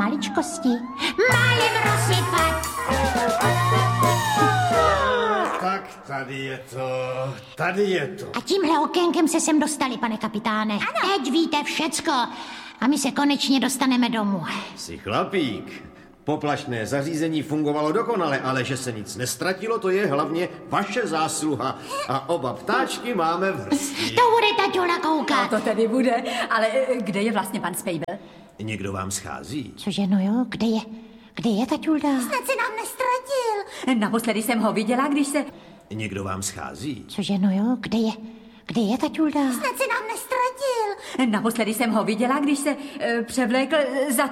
maličkosti málem rozsypat. Tak tady je to. A tímhle okénkem se sem dostali, pane kapitáne. Ano. Teď víte všecko a my se konečně dostaneme domů. Jsi chlapík. Poplašné zařízení fungovalo dokonale, ale že se nic nestratilo, to je hlavně vaše zásluha. A oba ptáčky máme v hrsti. To bude taťula koukat. No to tedy bude, ale kde je vlastně pan Spejbel? Někdo vám schází? Cože, no jo, kde je taťulda? Snad se nám nestratil. Naposledy jsem ho viděla, když se... Někdo vám schází? Cože, no jo, kde je taťulda? Snad se nám nestratil. Naposledy jsem ho viděla, když se převlékl za